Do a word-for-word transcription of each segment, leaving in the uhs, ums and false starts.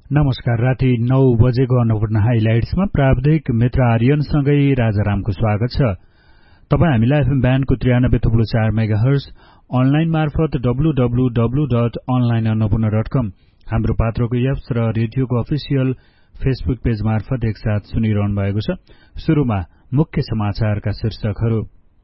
नमस्कार। राति नौ बजेको अन्नपूर्ण हाइलाइट्समा प्राविधिक मित्र आर्यनसँगै राजारामको स्वागत छ। तपाईँ हामीलाई एफएम ब्यान्डको त्रियानब्बे थुप्रो चार मेगा हर्ज, अनलाइन मार्फत W W W dot online Annapurna dot कम, हाम्रो पात्रोको एप्स र रेडियोको अफिसियल फेसबुक पेज मार्फत एकसाथ सुनिरहनु भएको छ। सुरुमा मुख्य समाचारका शीर्षकहरू।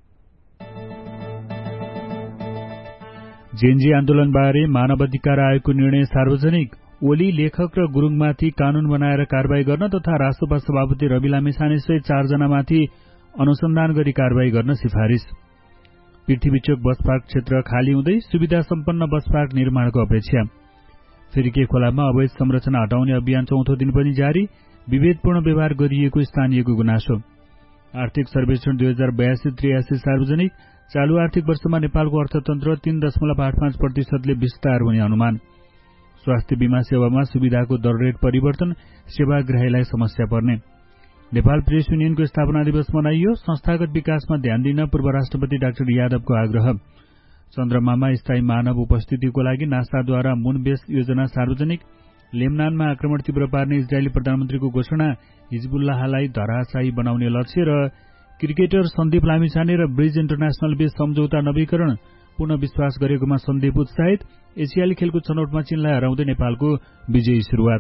जेएनजी आन्दोलनबारे मानवाधिकार आयोगको निर्णय सार्वजनिक। ओली, लेखक र गुरुङमाथि कानून बनाएर कारवाही गर्न तथा राष्ट्रपा सभापति रवि लामिछानेसहित चारजनामाथि अनुसन्धान गरी कारवाही गर्न सिफारिस। पृथ्वीचोक बस पार्क क्षेत्र खाली हुँदै सुविधा सम्पन्न बस पार्क निर्माणको अपेक्षा। फिर्के खोलामा अवैध संरचना हटाउने अभियान चौथो दिन पनि जारी, विभेदपूर्ण व्यवहार गरिएको स्थानीयको गुनासो। आर्थिक सर्वेक्षण दुई हजार बयासी त्रियासी सार्वजनिक। चालू आर्थिक वर्षमा नेपालको अर्थतन्त्र तीन दशमलव आठ पाँच प्रतिशतले विस्तार हुने अनुमान। स्वास्थ्य बीमा सेवामा सुविधाको दर रेट परिवर्तन, सेवाग्राहीलाई समस्या पर्ने। नेपाल प्रेस युनियनको स्थापना दिवस मनाइयो, संस्थागत विकासमा ध्यान दिन पूर्व राष्ट्रपति डाक्टर यादवको आग्रह। चन्द्रमामा स्थायी मानव उपस्थितिको लागि नासाद्वारा मून बेस योजना सार्वजनिक। लेबनानमा आक्रमण तीव्र पार्ने इजरायली प्रधानमन्त्रीको घोषणा, हिजबुल्लाहलाई धराशायी बनाउने लक्ष्य। र क्रिकेटर सन्दीप लामिछाने र ब्रिज इन्टरनेशनल बीच सम्झौता नवीकरण, पुनः विश्वास गरेकोमा सन्दीप उत्साहित। एसियाली खेलको छनौटमा चीनलाई हराउँदै नेपालको विजयी शुरूआत।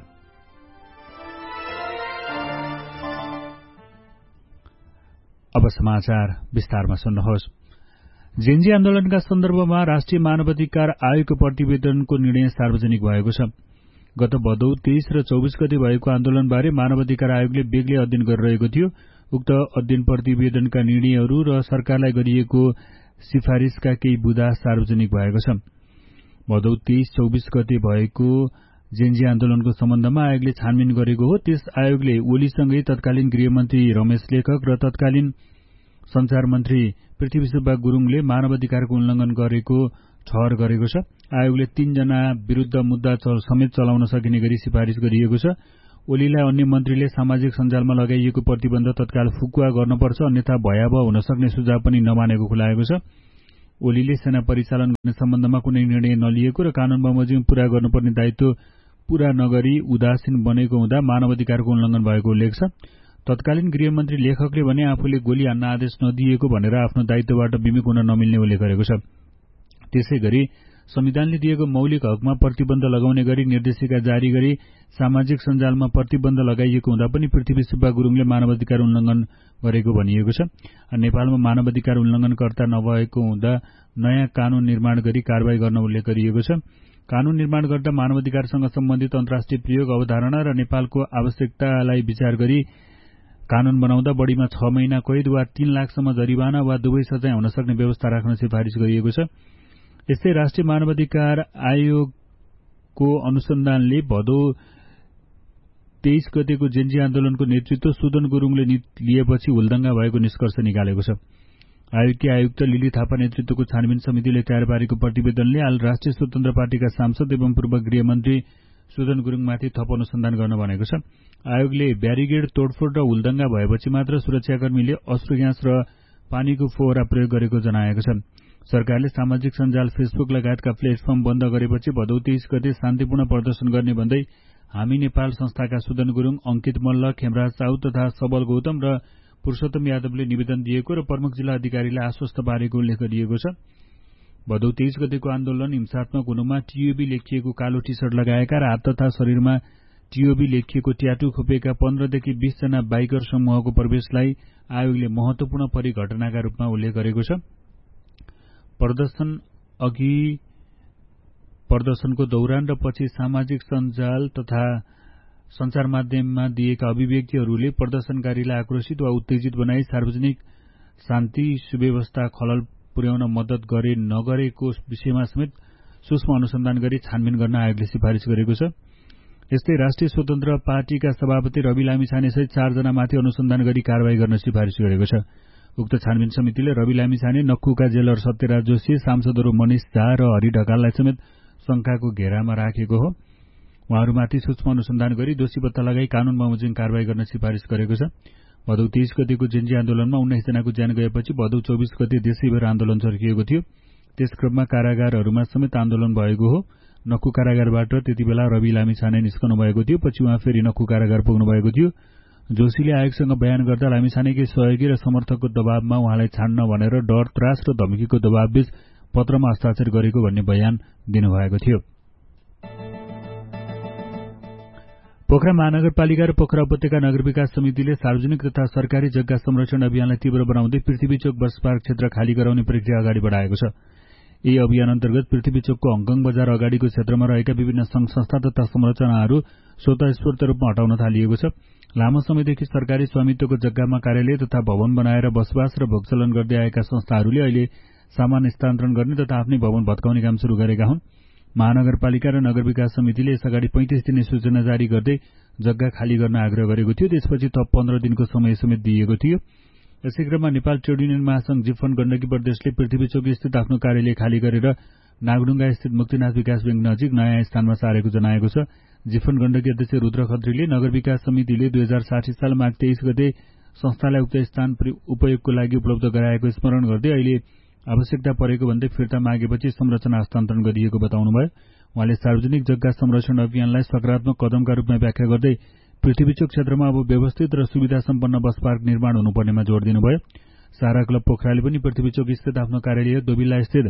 अब समाचार विस्तारमा सुन्नुहोस्। जेएनजी आन्दोलनका सन्दर्भमा राष्ट्रिय मानवाधिकार आयोगको प्रतिवेदनको निर्णय सार्वजनिक भएको छ। गत भदौ तेइस र चौबिस गते भएको आन्दोलनबारे मानवाधिकार आयोगले बेग्लै अध्ययन गरिरहेको थियो। उक्त अध्ययन प्रतिवेदनका निर्णयहरू र सरकारलाई गरिएको सिफारिसका केही बुँदा सार्वजनिक भएको छ। भदौ तेइस चौबिस गते भएको जेएनजी आन्दोलनको सम्बन्धमा आयोगले छानबिन गरेको हो। त्यस आयोगले ओलीसँगै तत्कालीन गृहमन्त्री रमेश लेखक र तत्कालीन संचार मन्त्री पृथ्वी सुब्बा गुरुङले मानवाधिकारको उल्लंघन गरेको ठहर गरेको छ। आयोगले तीनजना विरूद्ध मुद्दा समेत चलाउन सकिने गरी सिफारिस गरिएको छ। ओलीलाई अन्य मन्त्रीले सामाजिक सञ्जालमा लगाइएको प्रतिबन्ध तत्काल फुकुवा गर्नुपर्छ, अन्यथा भयावह हुन सक्ने सुझाव पनि नमानेको खुलाएको छ। ओलीले सेना परिचालन गर्ने सम्बन्धमा कुनै निर्णय नलिएको र कानून बमोजिम पूरा गर्नुपर्ने दायित्व पूरा नगरी उदासीन बनेको हुँदा मानवाधिकारको उल्लंघन भएको उल्लेख छ। तत्कालीन गृहमन्त्री लेखकले भने आफूले गोली हान्न आदेश नदिएको भनेर आफ्नो दायित्वबाट विमुख हुन नमिल्ने उल्लेख गरेको छ। त्यसै गरी संविधानले दिएको मौलिक हकमा प्रतिबन्ध लगाउने गरी निर्देशिका जारी गरी सामाजिक सञ्जालमा प्रतिबन्ध लगाइएको हुँदा पनि पृथ्वी सुब्बा गुरुङले मानवाधिकार उल्लंघन गरेको भनिएको छ। नेपालमा मानवाधिकार उल्लंघनकर्ता नभएको हुँदा नयाँ कानून निर्माण गरी कारवाही गर्न उल्लेख गरिएको छ। कानून निर्माण गर्दा मानवाधिकारसँग सम्बन्धित अन्तर्राष्ट्रिय प्रयोग अवधारणा र नेपालको आवश्यकतालाई विचार गरी कानून बनाउँदा बढ़ीमा छ महिना कैद वा तीन लाखसम्म जरिवाना वा दुवै सजाय हुन सक्ने व्यवस्था राख्न सिफारिस गरिएको छ। यस्तै राष्ट्रिय मानवाधिकार आयोगको अनुसन्धानले भदौ तेइस गतेको जेएनजी आन्दोलनको नेतृत्व सुदन गुरुङले लिएपछि हुलदंगा भएको निष्कर्ष निकालेको छ। आयोगकी आयुक्त लिली थापा नेतृत्वको छानबिन समितिले तयार पारेको प्रतिवेदनले हाल राष्ट्रिय स्वतन्त्र पार्टीका सांसद एवं पूर्व गृहमन्त्री सुदन गुरुङमाथि थप अनुसन्धान गर्न भनेको छ। आयोगले ब्यारिगेड तोडफोड र हुलदंगा भएपछि मात्र सुरक्षाकर्मीले अश्रु ग्यास र पानीको फोहरा प्रयोग गरेको जनाएको छ। सरकारले सामाजिक सञ्जाल फेसबुक लगायतका प्लेटफर्म बन्द गरेपछि भदौ तेइस गते शान्तिपूर्ण प्रदर्शन गर्ने भन्दै हामी नेपाल संस्थाका सुदन गुरुङ, अंकित मल्ल, खेमराज साहु तथा सबल गौतम र पुरुषोत्तम यादवले निवेदन दिएको र प्रमुख जिल्ला अधिकारीलाई आश्वस्त पारेको उल्लेख गरिएको छ। भदौ तेइस गतेको आन्दोलन हिंसात्मक हुनुमा टीओबी लेखिएको कालो टी शर्ट लगाएका र हात तथा शरीरमा टीओबी लेखिएको ट्याटू खोपेका पन्ध्रदेखि बीस जना बाइकर समूहको प्रवेशलाई आयोगले महत्वपूर्ण परिघटनाका रूपमा उल्लेख गरेको छ। प्रदर्शन अघि, प्रदर्शनको दौरान र पछि सामाजिक सञ्जाल तथा संचार माध्यममा दिएका अभिव्यक्तिहरूले प्रदर्शनकारीलाई आक्रोशित वा उत्तेजित बनाई सार्वजनिक शान्ति सुव्यवस्था खलल पुर्याउन मद्दत गरे नगरेको विषयमा समेत सूक्ष्म अनुसन्धान गरी छानबिन गर्न आयोगले सिफारिस गरेको छ। यस्तै राष्ट्रिय स्वतन्त्र पार्टीका सभापति रवि लामिछानेसहित चारजनामाथि अनुसन्धान गरी कारवाही गर्न सिफारिस गरेको छ। उक्त छानबिन समितिले रवि लामिछाने, नक्कुका जेलर सत्यराज जोशी, सांसदहरू मनिष झा र हरि ढकाललाई समेत शंकाको घेरामा राखेको हो। उहाँहरूमाथि सूक्ष्म अनुसन्धान गरी दोषी पत्ता लगाई कानून बमोजिम कारवाही गर्न सिफारिस गरेको छ। भदौ तेइस गतेको जेएनजी आन्दोलनमा उन्नाइस जनाको ज्यान गएपछि भदौ चौबिस गते देशैभर आन्दोलन चर्किएको थियो। त्यस क्रममा कारागारहरूमा समेत आन्दोलन भएको हो। नक्कु कारागारबाट त्यतिबेला रवि लामिछाने निस्कनु भएको थियो। पछि उहाँ फेरि नक्कु कारागार पुग्नु भएको थियो। जोशीले आयोगसँग बयान गर्दा लामिछानेकै सहयोगी र समर्थकको दबावमा उहाँलाई छाड्न भनेर डर, त्रास र धम्कीको दबावबीच पत्रमा हस्ताक्षर गरेको भन्ने बयान दिनुभएको थियो। पोखरा महानगरपालिका र पोखरा उपत्यका नगर विकास समितिले सार्वजनिक तथा सरकारी जग्गा संरक्षण अभियानलाई तीव्र बनाउँदै पृथ्वीचोक बस पार्क क्षेत्र खाली गराउने प्रक्रिया अगाडि बढाएको छ। यही अभियान अन्तर्गत पृथ्वीचोकको हङकङ बजार अगाडिको क्षेत्रमा रहेका विभिन्न संघ संस्था तथा संरचनाहरू स्वतःस्फूर्त रूपमा हटाउन थालिएको छ। लामो समयदेखि सरकारी स्वामित्वको जग्गामा कार्यालय तथा भवन बनाएर बसोबास र भोगचलन गर्दै आएका संस्थाहरूले अहिले सामान स्थानान्तरण गर्ने तथा आफ्नै भवन भत्काउने काम शुरू गरेका हुन्। महानगरपालिका र नगर विकास समितिले यसअगाडि पैंतिस दिने सूचना जारी गर्दै जग्गा खाली गर्न आग्रह गरेको थियो। त्यसपछि थप पन्ध्र दिनको समय समेत दिइएको थियो। यसै क्रममा नेपाल ट्रेड युनियन महासंघ जिफन गण्डकी प्रदेशले पृथ्वीचोक स्थित आफ्नो कार्यालय खाली गरेर नागडुङ्गा स्थित मुक्तिनाथ विकास ब्याङ्क नजिक नयाँ स्थानमा सारेको जनाएको छ। जिफन गण्डकी अध्यक्ष रुद्र खत्रीले नगर विकास समितिले दुई हजार साठी साल माघ तेइस गते संस्थालाई उक्त स्थान उपयोगको लागि उपलब्ध गराएको स्मरण गर्दै अहिले आवश्यकता परेको भन्दै फिर्ता मागेपछि संरचना हस्तान्तरण गरिएको बताउनुभयो। उहाँले सार्वजनिक जग्गा संरक्षण अभियानलाई सकारात्मक कदमका रूपमा व्याख्या गर्दै पृथ्वीचोक क्षेत्रमा अब व्यवस्थित र सुविधा सम्पन्न बस पार्क निर्माण हुनुपर्नेमा जोड़ दिनुभयो। सारा क्लब पोखराले पनि पृथ्वीचोक स्थित आफ्नो कार्यालय दोबिल्ला स्थित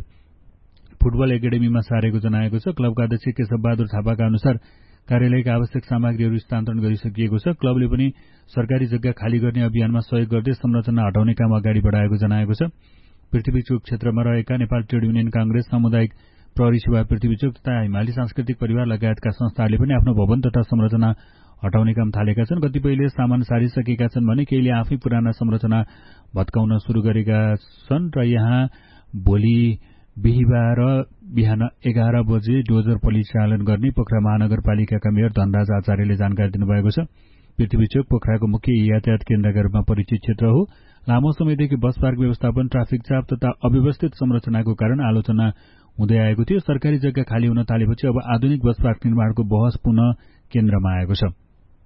फुटबल एकाडेमीमा सारेको जनाएको छ। क्लबका अध्यक्ष केशव बहादुर थापाका अनुसार कार्यालयका आवश्यक सामग्रीहरू स्थानान्तरण गरिसकिएको छ। क्लबले पनि सरकारी जग्गा खाली गर्ने अभियानमा सहयोग गर्दै संरचना हटाउने काम अगाडि बढाएको जनाएको छ। पृथ्वीचोक क्षेत्रमा रहेका नेपाल ट्रेड युनियन कांग्रेस, सामुदायिक प्रहरी सेवा पृथ्वीचोक तथा हिमाली सांस्कृतिक परिवार लगायतका संस्थाहरूले पनि आफ्नो भवन तथा संरचना हटाउने काम थालेका छन्। कतिपयले सामान सारिसकेका छन् भने केहीले आफै पुराना संरचना भत्काउन शुरू गरेका छन् र यहाँ भोलि बिहिबार बिहान एघार बजे डोजर परिचालन गर्ने पोखरा महानगरपालिकाका मेयर धनराज आचार्यले जानकारी दिनुभएको छ। पृथ्वीचोक पोखराको मुख्य यातायात केन्द्रका रूपमा परिचित क्षेत्र हो। लामो समयदेखि बस पार्क व्यवस्थापन, ट्राफिक चाप तथा अव्यवस्थित संरचनाको कारण आलोचना हुँदै आएको थियो। सरकारी जग्गा खाली हुन थालेपछि अब आधुनिक बस पार्क निर्माणको बहस पुनः केन्द्रमा आएको छ।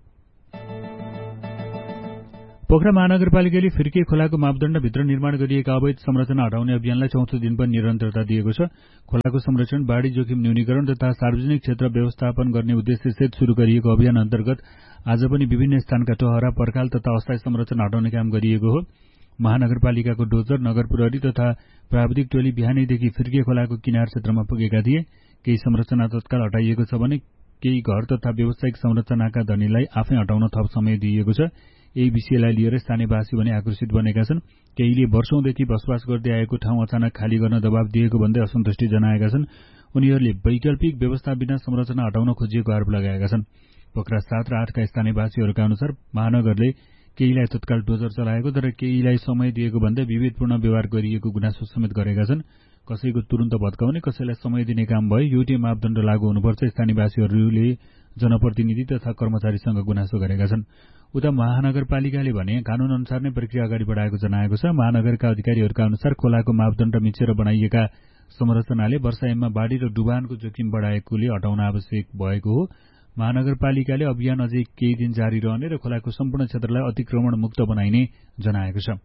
पोखरा महानगरपालिकाले फिर्के खोलाको मापदण्डभित्र निर्माण गरिएका अवैध संरचना हटाउने अभियानलाई चौथो दिन पनि निरन्तरता दिएको छ। खोलाको संरक्षण, बाढ़ी जोखिम न्यूनीकरण तथा सार्वजनिक क्षेत्र व्यवस्थापन गर्ने उद्देश्यसहित शुरू गरिएको अभियान अन्तर्गत आज पनि विभिन्न स्थानका टहरा, पर्खाल तथा अस्थायी संरचना हटाउने काम गरिएको हो। महानगरपालिकाको डोजर, नगर प्रहरी तथा प्राविधिक टोली बिहानैदेखि फिर्के खोलाको किनार क्षेत्रमा पुगेका थिए। केही संरचना तत्काल हटाइएको छ भने केही घर तथा व्यावसायिक संरचनाका धनीलाई आफै हटाउन थप समय दिइएको छ। यही विषयलाई लिएर स्थानीयवासी भने आक्रोशित बनेका छन्। केहीले वर्षौंदेखि बसोबास गर्दै आएको ठाउँ अचानक खाली गर्न दबाव दिएको भन्दै असन्तुष्टि जनाएका छन्। उनीहरूले वैकल्पिक व्यवस्था बिना संरचना हटाउन खोजिएको आरोप लगाएका छन्। पोखरा सात र आठका स्थानीयवासीहरूका अनुसार महानगरले केहीलाई तत्काल डोजर चलाएको तर केहीलाई समय दिएको भन्दै विभेदपूर्ण व्यवहार गरिएको गुनासो समेत गरेका छन्। कसैको तुरन्त भत्काउने, कसैलाई समय दिने काम भए एउटै मापदण्ड लागू हुनुपर्छ स्थानीयवासीहरूले जनप्रतिनिधि तथा कर्मचारीसँग गुनासो गरेका छन्। उता महानगरपालिकाले भने कानून अनुसार नै प्रक्रिया अगाडि बढाएको जनाएको छ। महानगरका अधिकारीहरूका अनुसार खोलाको मापदण्ड मिचेर बनाइएका संरचनाले वर्षायाममा बाढ़ी र डुबानको जोखिम बढाएकोले हटाउन आवश्यक भएको हो। महानगरपालिकाले अभियान अझै केही दिन जारी रहने र खोलाको सम्पूर्ण क्षेत्रलाई अतिक्रमण मुक्त बनाइने जनाएको छ।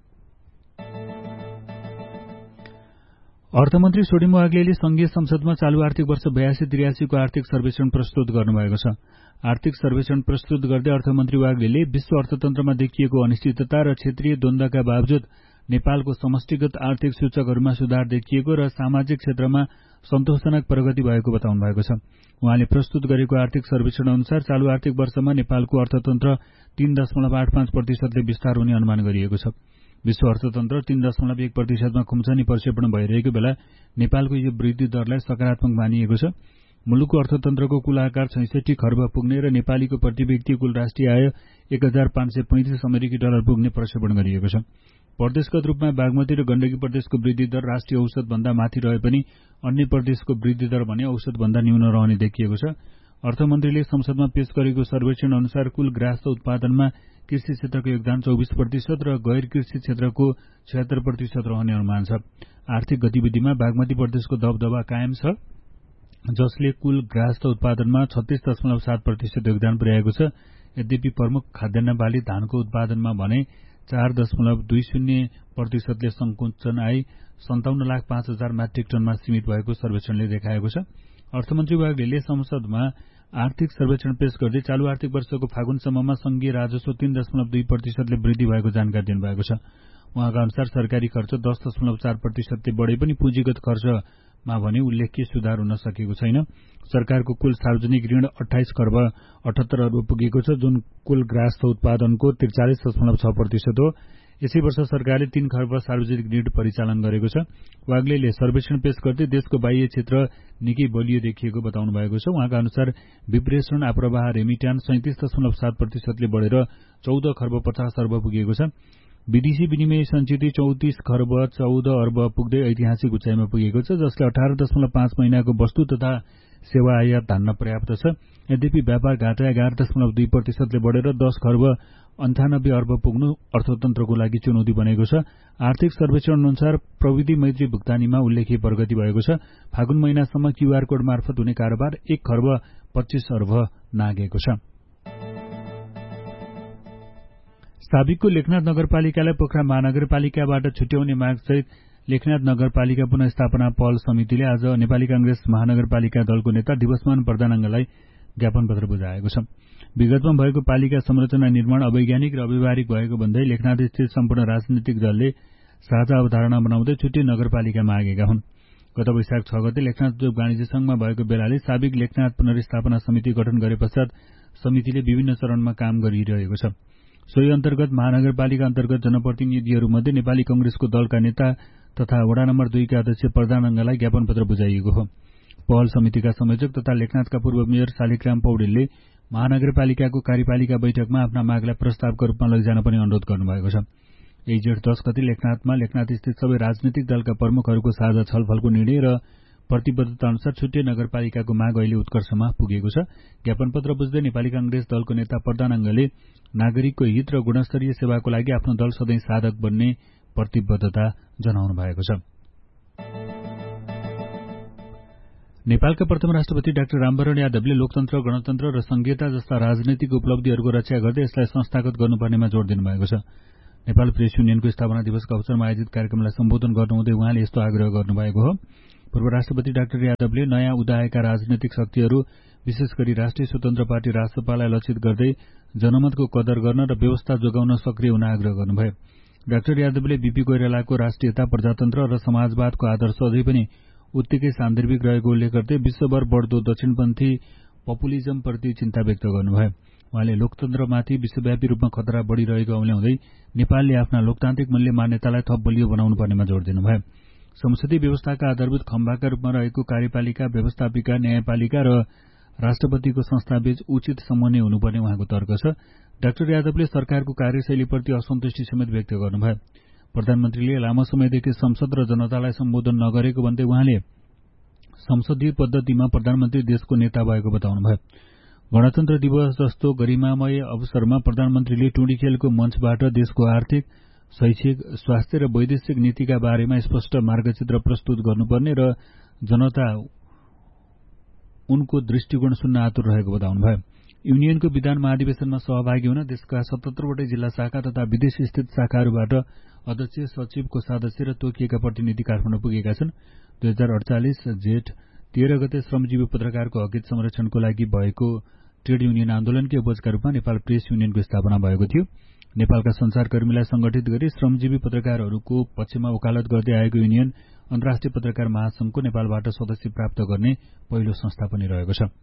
अर्थमन्त्री सोडिम वाग्लेले संघीय संसदमा चालू आर्थिक वर्ष बयासी त्रियासीको आर्थिक सर्वेक्षण प्रस्तुत गर्नुभएको छ। आर्थिक सर्वेक्षण प्रस्तुत गर्दै अर्थमन्त्री वाग्लेले विश्व अर्थतन्त्रमा देखिएको अनिश्चितता र क्षेत्रीय द्वन्द्वका बावजुद नेपालको समष्टिगत आर्थिक सूचकहरूमा सुधार देखिएको र सामाजिक क्षेत्रमा सन्तोषजनक प्रगति भएको बताउनु भएको छ। उहाँले प्रस्तुत गरेको आर्थिक सर्वेक्षण अनुसार चालू आर्थिक वर्षमा नेपालको अर्थतन्त्र तीन दशमलव आठ पाँच प्रतिशतले विस्तार हुने अनुमान गरिएको छ। विश्व अर्थतन्त्र तीन दशमलव एक प्रतिशतमा खुम्चनी प्रक्षेपण भइरहेको बेला नेपालको यो वृद्धि दरलाई सकारात्मक मानिएको छ। मुलुकको अर्थतन्त्रको कुल आकार छैसठी खर्ब पुग्ने र नेपालीको प्रति व्यक्ति कुल राष्ट्रिय आय एक हजार पाँच सय पैंतिस अमेरिकी डलर पुग्ने प्रक्षेपण गरिएको छ। प्रदेशगत रूपमा बागमती र गण्डकी प्रदेशको वृद्धि दर राष्ट्रिय औसत भन्दा माथि रहे पनि अन्य प्रदेशको वृद्धि दर भने औसत भन्दा न्यून रहने देखिएको छ। अर्थमन्त्रीले संसदमा पेश गरेको सर्वेक्षण अनुसार कुल ग्राहस्थ उत्पादनमा कृषि क्षेत्रको योगदान चौबिस प्रतिशत र गैर कृषि क्षेत्रको छयत्तर प्रतिशत रहने अनुमान छ। आर्थिक गतिविधिमा बागमती प्रदेशको दबदबा कायम छ, जसले कुल ग्राहस्थ उत्पादनमा छत्तीस दशमलव सात प्रतिशत योगदान पुर्याएको छ। यद्यपि प्रमुख खाद्यान्न बाली धानको उत्पादनमा भने चार दशमलव दुई शून्य प्रतिशतले संकुचन आई सन्ताउन्न लाख पाँच हजार मेट्रिक टनमा सीमित भएको सर्वेक्षणले देखाएको छ। अर्थमन्त्री विभागले संसदमा आर्थिक सर्वेक्षण पेश गर्दै चालू आर्थिक वर्षको फागुनसम्ममा संघीय राजस्व तीन दशमलव दुई प्रतिशतले वृद्धि भएको जानकारी दिनुभएको छ। उहाँका अनुसार सरकारी खर्च दस दशमलव चार प्रतिशतले बढे पनि पुँजीगत खर्चमा भने उल्लेख्य सुधार हुन सकेको छैन। सरकारको कुल सार्वजनिक ऋण अठाइस खर्ब अठहत्तर अर्ब पुगेको छ, जुन कुल ग्रास उत्पादनको त्रिचालिस दशमलव छ प्रतिशत हो। यसै वर्ष सरकारले तीन खर्ब सार्वजनिक ऋण परिचालन गरेको छ। वाग्लेले सर्वेक्षण पेश गर्दै देशको बाह्य क्षेत्र निकै बलियो देखिएको बताउनु भएको छ। उहाँका अनुसार विप्रेषण आप्रवाह रेमिट्यान्स सैंतिस दशमलव सात प्रतिशतले बढेर चौध खर्ब पचास अर्ब पुगेको छ। विदेशी विनिमय सञ्चित चौतिस खर्ब चौध अर्ब पुग्दै ऐतिहासिक उचाइमा पुगेको छ, जसले अठार दशमलव पाँच महिनाको वस्तु तथा सेवा आयात धान्न पर्याप्त छ। यद्यपि व्यापार घाटा एघार दशमलव दुई प्रतिशतले बढेर दस खर्ब अन्ठानब्बे अर्ब पुग्नु अर्थतन्त्रको लागि चुनौती बनेको छ। आर्थिक सर्वेक्षण अनुसार प्रविधि मैत्री भुक्तानीमा उल्लेख्य प्रगति भएको छ। फागुन महिनासम्म क्यूआर कोड मार्फत हुने कारोबार एक खर्ब पच्चीस अर्ब नागेको छ। साबिकको लेखनाथ नगरपालिकालाई पोखरा महानगरपालिकाबाट छुट्याउने मागसहित लेखनाथ नगरपालिका पुनर्स्थापना पहल समितिले आज नेपाली कांग्रेस महानगरपालिका दलको नेता दिवसमान प्रधानाङ्गलाई ज्ञापन पत्र बुझाएको छ। विगतमा भएको पालिका संरचना निर्माण अवैज्ञानिक र अव्यवहारिक भएको भन्दै लेखनाथ स्थित सम्पूर्ण राजनीतिक दलले साझा अवधारणा बनाउँदै छुट्टै नगरपालिका मागेका हुन्। गत वैशाख छ गते लेखनाथ उद्योग वाणिज्य संघमा भएको बेलाले साबिक लेखनाथ पुनर्स्थापना समिति गठन गरे पश्चात समितिले विभिन्न चरणमा काम गरिरहेको छ। सोही अन्तर्गत महानगरपालिका अन्तर्गत जनप्रतिनिधिहरूमध्ये नेपाली कंग्रेसको दलका नेता तथा वडा नम्बर दुईका अध्यक्ष प्रधानाङ्गलाई ज्ञापन पत्र बुझाइएको हो। पहल समितिका संयोजक तथा लेखनाथका पूर्व मेयर शालिग्राम पौडेलले महानगरपालिकाको कार्यपालिका बैठकमा आफ्ना मागलाई प्रस्तावको रूपमा लैजान पनि अनुरोध गर्नुभएको छ। यही जेठ दस गते लेखनाथमा लेखनाथ स्थित सबै राजनीतिक दलका प्रमुखहरूको साझा छलफलको निर्णय र प्रतिबद्धता अनुसार छुट्टै नगरपालिकाको माग अहिले उत्कर्षमा पुगेको छ। ज्ञापन पत्र बुझ्दै नेपाली कांग्रेस दलको नेता प्रधानाङ्गले नागरिकको हित र गुणस्तरीय सेवाको लागि आफ्नो दल सधैँ साधक बन्ने प्रतिबद्धता जनाउनु भएको छ। नेपालका प्रथम राष्ट्रपति डाक्टर रामवरण यादवले लोकतन्त्र, गणतन्त्र र संघीयता जस्ता राजनैतिक उपलब्धिहरूको रक्षा गर्दै यसलाई संस्थागत गर्नुपर्नेमा जोड़ दिनुभएको छ। नेपाल प्रेस युनियनको स्थापना दिवसको अवसरमा आयोजित कार्यक्रमलाई सम्बोधन गर्नुहुँदै उहाँले यस्तो आग्रह गर्नुभएको हो। पूर्व राष्ट्रपति डाक्टर यादवले नयाँ उदाएका राजनैतिक शक्तिहरू विशेष गरी राष्ट्रिय स्वतन्त्र पार्टी रासपालाई लक्षित गर्दै जनमतको कदर गर्न र व्यवस्था जोगाउन सक्रिय हुन आग्रह गर्नुभयो। डाक्टर यादवले बीपी कोइरालाको राष्ट्रियता, प्रजातन्त्र र समाजवादको आदर्श अझै पनि उत्तिकै सान्दर्भिक रहेको उल्लेख गर्दै विश्वभर बढ्दो दक्षिणपन्थी पपुलिजमप्रति चिन्ता व्यक्त गर्नुभयो। उहाँले लोकतन्त्रमाथि विश्वव्यापी रूपमा खतरा बढ़िरहेको औल्याउँदै नेपालले आफ्ना लोकतान्त्रिक मूल्य मान्यतालाई थप बलियो बनाउनु पर्नेमा जोड़ दिनुभयो। संसदीय व्यवस्थाका आधारभूत खम्बाका रूपमा रहेको कार्यपालिका, व्यवस्थापिका, न्यायपालिका र राष्ट्रपतिको संस्थाबीच उचित समन्वय हुनुपर्ने उहाँको तर्क छ। डाक्टर यादवले सरकारको कार्यशैलीप्रति असन्तुष्टि समेत व्यक्त गर्नुभयो। प्रधानमन्त्रीले लामो समयदेखि संसद र जनतालाई सम्बोधन नगरेको भन्दै उहाँले संसदीय पद्धतिमा प्रधानमन्त्री देशको नेता भएको बताउनुभयो। गणतन्त्र दिवस जस्तो गरिमामय अवसरमा प्रधानमन्त्रीले टुँडी खेलको मञ्चबाट देशको आर्थिक, शैक्षिक, स्वास्थ्य र वैदेशिक नीतिका बारेमा स्पष्ट मार्गचित्र प्रस्तुत गर्नुपर्ने र जनता उनको दृष्टिकोण सुन्न आतुर रहेको बताउनुभयो। युनियनको विधान महाधिवेशनमा सहभागी हुन देशका सतहत्तरवटै जिल्ला शाखा तथा विदेश स्थित शाखाहरूबाट अध्यक्ष, सचिव, कोषाध्यक्ष र तोकिएका प्रतिनिधि काठमाडौँ पुगेका छन्। दुई हजार अडचालिस जेठ तेह्र गते श्रमजीवी पत्रकारको हकित संरक्षणको लागि भएको ट्रेड युनियन आन्दोलनकै उपजका रूपमा नेपाल प्रेस युनियनको स्थापना भएको थियो। नेपालका संचारकर्मीलाई संगठित गरी श्रमजीवी पत्रकारहरूको पक्षमा वकालत गर्दै आएको युनियन अन्तर्राष्ट्रिय पत्रकार महासंघको नेपालबाट सदस्य प्राप्त गर्ने पहिलो संस्था पनि रहेको छ।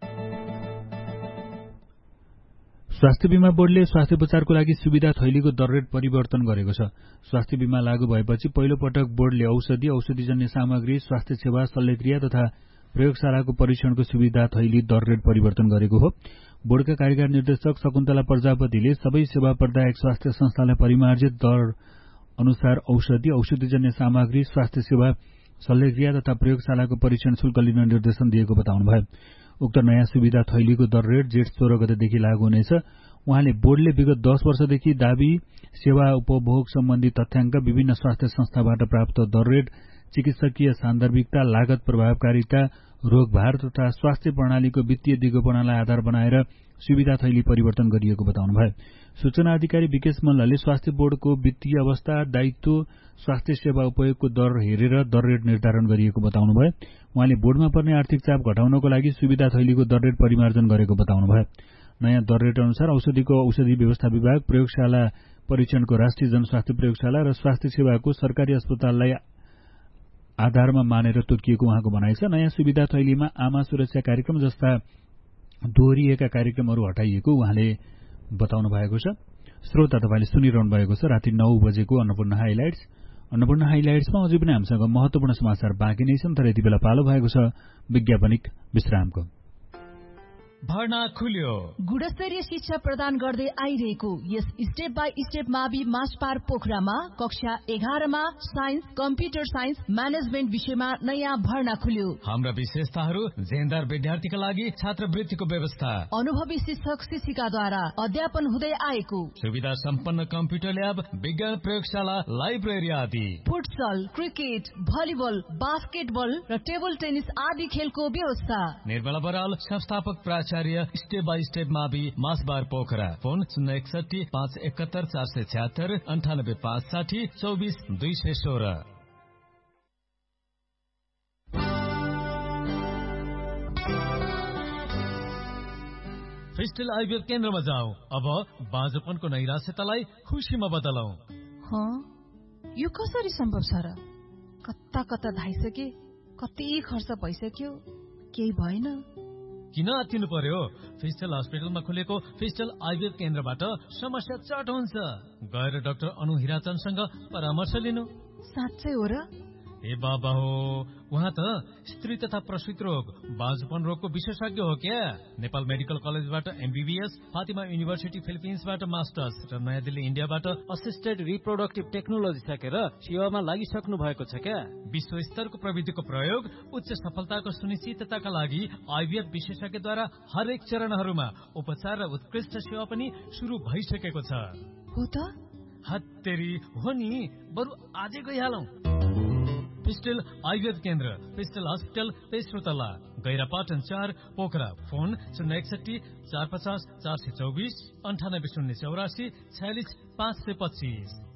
स्वास्थ्य बीमा बोर्डले स्वास्थ्य उपचारको लागि सुविधा थैलीको दर रेट परिवर्तन गरेको छ। स्वास्थ्य बीमा लागू भएपछि पहिलो पटक बोर्डले औषधि, औषधिजन्य सामग्री, स्वास्थ्य सेवा, शल्यक्रिया तथा प्रयोगशालाको परीक्षणको सुविधा थैली दर रेट परिवर्तन गरेको हो। बोर्डका कार्यकारी निर्देशक शकुन्तला प्रजापतिले सबै सेवा प्रदायक स्वास्थ्य संस्थालाई परिमार्जित दर अनुसार औषधि, औषधिजन्य सामग्री, स्वास्थ्य सेवा, शल्यक्रिया तथा प्रयोगशालाको परीक्षण शुल्क लिन निर्देशन दिएको बताउनुभयो। उक्त नयाँ सुविधा थैलीको दर रेट जेठ सोह्र गतेदेखि लागू हुनेछ। उहाँले बोर्डले विगत दश वर्षदेखि दावी, सेवा उपभोग सम्बन्धी तथ्याङ्क, विभिन्न स्वास्थ्य संस्थाबाट प्राप्त दर रेट, चिकित्सकीय सान्दर्भिकता, लागत प्रभावकारिता, रोगभार तथा स्वास्थ्य प्रणालीको वित्तीय दिगोपनालाई आधार बनाएर सुविधा थैली परिवर्तन गरिएको बताउनुभयो। सूचना अधिकारी विकेश मल्लले स्वास्थ्य बोर्डको वित्तीय अवस्था, दायित्व, स्वास्थ्य सेवा उपयोगको दर हेरेर दर रेट निर्धारण गरिएको बताउनुभयो। उहाँले बोर्डमा पर्ने आर्थिक चाप घटाउनको लागि सुविधा थैलीको दर रेट परिमार्जन गरेको बताउनुभयो। नयाँ दर रेट अनुसार औषधिको औषधि व्यवस्था विभाग, प्रयोगशाला परीक्षणको राष्ट्रिय जनस्वास्थ्य प्रयोगशाला र स्वास्थ्य सेवाको सरकारी अस्पताललाई आधारमा मानेर तोकिएको उहाँको भनाइ छ। नयाँ सुविधा थैलीमा आमा सुरक्षा कार्यक्रम जस्ता दोहोरिएका कार्यक्रमहरू हटाइएको उहाँले बताउनु भएको छ। श्रोता तपाईले सुनिरहनु भएको छ राति नौ बजेको अन्नपूर्ण हाइलाइट्स। अन्नपूर्ण हाइलाइट्समा अझै पनि हामीसँग महत्वपूर्ण समाचार बाँकी नै छन्, तर यति बेला पालो भएको छ विज्ञापनिक विश्रामको। भर्ना खुल्यो। गुणस्तरीय शिक्षा प्रदान गर्दै आइरहेको यस स्टेप बाई स्टेप मावि मासपार पोखरामा कक्षा एघारमा साइन्स, कम्प्युटर साइन्स, म्यानेजमेन्ट विषयमा नयाँ भर्ना खुल्यो। हाम्रा विशेषताहरू जेन्दार विद्यार्थीका लागि छात्रवृत्तिको व्यवस्था, अनुभवी शिक्षक शिक्षिकाद्वारा अध्यापन हुँदै आएको, सुविधा सम्पन्न कम्प्युटर ल्याब, विज्ञान प्रयोगशाला, लाइब्रेरी आदि, फुटसल, क्रिकेट, भलिबल, बास्केटबल र टेबल टेनिस आदि खेलको व्यवस्था। निर्मला बराल संस्थापक प्राचार्य, स्टेप बाई स्टेप मावि मासबार पोखरा। फोन शून्य एकसठी पाँच एकात्तर चार सय छ्यात्तर अन्ठानब्बे पाँच साठी चौबिस दुई सय सोह्र। फिस्टल आयुर्वेद केन्द्रमा जाउँ। अब बाँझोपनको नैराश्यतालाई खुसीमा बदलौं। यो कसरी सम्भव छ र? कता कता धाइसके, कति खर्च भइसक्यो, केही भएन। किन आत्तिनु पर्यो? फिस्टल हस्पिटलमा खुलेको फिस्टल आयुर्वेद केन्द्रबाट समस्या चट हुन्छ। गएर डाक्टर अनु हिराचन्दसँग परामर्श लिनु। साँच्चै हो र? ए बाबा हो, उहाँ त स्त्री तथा प्रसूति रोग, बाँझोपन रोगको विशेषज्ञ हो क्या। नेपाल मेडिकल कलेजबाट एमबीबीएस, फातिमा युनिभर्सिटी फिलिपिन्सबाट मास्टर्स र नयाँ दिल्ली इन्डियाबाट असिस्टेड रिप्रोडक्टिभ टेक्नोलोजी सकेर सेवामा लागिसक्नु भएको छ क्या। विश्व स्तरको प्रविधिको प्रयोग, उच्च सफलताको सुनिश्चितताका लागि आइभीएफ विशेषज्ञद्वारा हरेक चरणहरूमा उपचार र उत्कृष्ट सेवा पनि शुरू भइसकेको छ। हो त? हत्तेरी हो नि, बरु आजै गइहालौं। फिस्टल आयुर्वेद केन्द्र, फिस्टल हस्पिटल, तेस्रो तला, गैरापाटन चार, पोखरा। फोन शून्य एकसठी चार पचास चार सय चौबिस अन्ठानब्बे शून्य चौरासी छयालिस पाँच सय पच्चिस।